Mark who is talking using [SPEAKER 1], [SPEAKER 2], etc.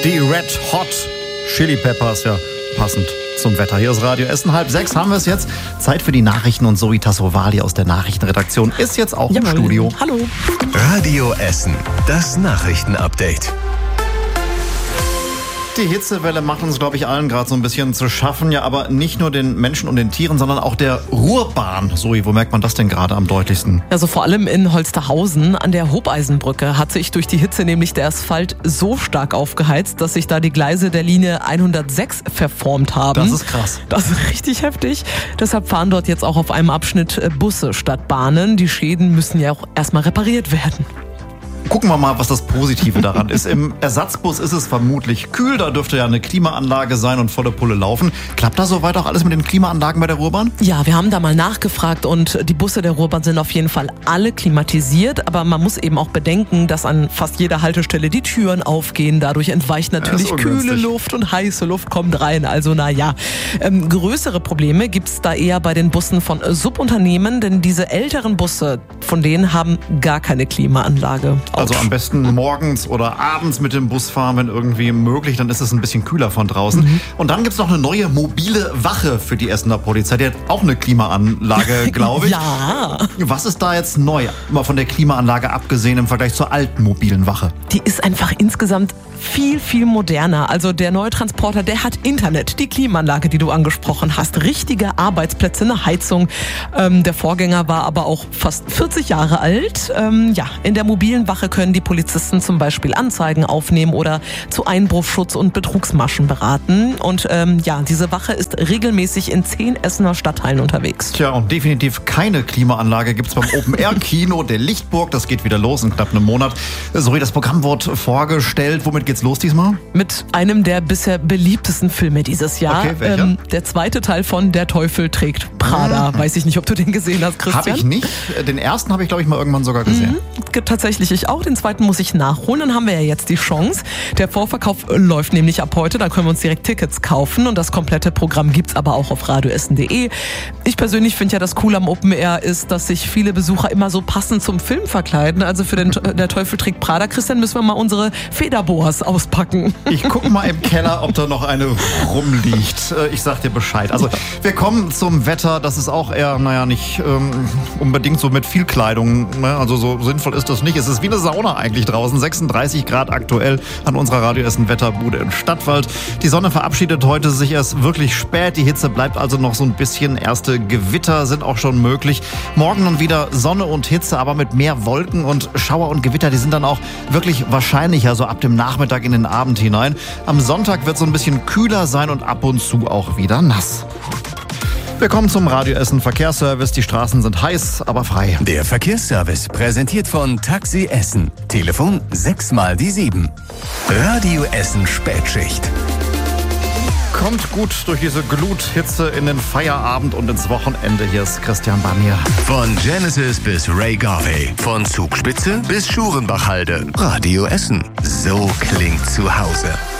[SPEAKER 1] Die Red Hot Chili Peppers, ja, passend zum Wetter. Hier ist Radio Essen, 5:30 haben wir es jetzt. Zeit für die Nachrichten und Zoe Tassovali aus der Nachrichtenredaktion ist jetzt auch im Studio.
[SPEAKER 2] Hallo.
[SPEAKER 3] Radio Essen, das Nachrichtenupdate.
[SPEAKER 1] Die Hitzewelle macht uns, glaube ich, allen gerade so ein bisschen zu schaffen. Ja, aber nicht nur den Menschen und den Tieren, sondern auch der Ruhrbahn. Zoe, wo merkt man das denn gerade am deutlichsten?
[SPEAKER 2] Also vor allem in Holsterhausen an der Hobeisenbrücke hat sich durch die Hitze nämlich der Asphalt so stark aufgeheizt, dass sich da die Gleise der Linie 106 verformt haben.
[SPEAKER 1] Das ist krass.
[SPEAKER 2] Das ist richtig heftig. Deshalb fahren dort jetzt auch auf einem Abschnitt Busse statt Bahnen. Die Schäden müssen ja auch erstmal repariert werden.
[SPEAKER 1] Gucken wir mal, was das Positive daran ist. Im Ersatzbus ist es vermutlich kühl, da dürfte ja eine Klimaanlage sein und volle Pulle laufen. Klappt da soweit auch alles mit den Klimaanlagen bei der Ruhrbahn?
[SPEAKER 2] Ja, wir haben da mal nachgefragt und die Busse der Ruhrbahn sind auf jeden Fall alle klimatisiert, aber man muss eben auch bedenken, dass an fast jeder Haltestelle die Türen aufgehen. Dadurch entweicht natürlich kühle Luft und heiße Luft kommt rein. Also größere Probleme gibt's da eher bei den Bussen von Subunternehmen, denn diese älteren Busse, von denen haben gar keine Klimaanlage.
[SPEAKER 1] Also am besten morgens oder abends mit dem Bus fahren, wenn irgendwie möglich, dann ist es ein bisschen kühler von draußen. Und dann gibt's noch eine neue mobile Wache für die Essener Polizei. Die hat auch eine Klimaanlage, glaube ich.
[SPEAKER 2] Ja.
[SPEAKER 1] Was ist da jetzt neu, mal von der Klimaanlage abgesehen im Vergleich zur alten mobilen Wache?
[SPEAKER 2] Die ist einfach insgesamt viel, viel moderner. Also der neue Transporter, der hat Internet, die Klimaanlage, die du angesprochen hast, richtige Arbeitsplätze, eine Heizung. Der Vorgänger war aber auch fast 40 Jahre alt. In der mobilen Wache können die Polizisten zum Beispiel Anzeigen aufnehmen oder zu Einbruchschutz und Betrugsmaschen beraten. Und diese Wache ist regelmäßig in 10 Essener Stadtteilen unterwegs.
[SPEAKER 1] Tja, und definitiv keine Klimaanlage gibt's beim Open-Air-Kino der Lichtburg. Das geht wieder los in knapp einem Monat. Sorry, das Programm wurde vorgestellt. Womit geht's los diesmal?
[SPEAKER 2] Mit einem der bisher beliebtesten Filme dieses Jahr.
[SPEAKER 1] Okay, welcher?
[SPEAKER 2] Der zweite Teil von Der Teufel trägt Prada. Weiß ich nicht, ob du den gesehen hast, Christian.
[SPEAKER 1] Habe ich nicht. Den ersten habe ich, glaube ich, mal irgendwann sogar gesehen.
[SPEAKER 2] Tatsächlich ich auch. Den zweiten muss ich nachholen. Dann haben wir ja jetzt die Chance. Der Vorverkauf läuft nämlich ab heute. Da können wir uns direkt Tickets kaufen. Und das komplette Programm gibt's aber auch auf radioessen.de. Ich persönlich finde ja, das Coole am Open Air ist, dass sich viele Besucher immer so passend zum Film verkleiden. Also für Der Teufel trägt Prada, Christian, müssen wir mal unsere Federboas auspacken.
[SPEAKER 1] Ich gucke mal im Keller, ob da noch eine rumliegt. Ich sag dir Bescheid. Also wir kommen zum Wetter. Das ist auch eher, nicht unbedingt so mit viel Kleidung. Ne? Also so sinnvoll ist das nicht. Es ist wie eine Sauna eigentlich draußen. 36 Grad aktuell an unserer Radio Essen Wetterbude in Stadtwald. Die Sonne verabschiedet heute sich erst wirklich spät. Die Hitze bleibt also noch so ein bisschen. Erste Gewitter sind auch schon möglich. Morgen nun wieder Sonne und Hitze, aber mit mehr Wolken und Schauer und Gewitter. Die sind dann auch wirklich wahrscheinlicher, so ab dem Nachmittag in den Abend hinein. Am Sonntag wird es so ein bisschen kühler sein und ab und zu auch wieder nass. Wir kommen zum Radio Essen Verkehrsservice. Die Straßen sind heiß, aber frei.
[SPEAKER 3] Der Verkehrsservice präsentiert von Taxi Essen. Telefon 6x7. Radio Essen Spätschicht.
[SPEAKER 1] Kommt gut durch diese Gluthitze in den Feierabend und ins Wochenende. Hier ist Christian Barnier.
[SPEAKER 3] Von Genesis bis Ray Garvey. Von Zugspitze bis Schurenbachhalde. Radio Essen. So klingt zu Hause.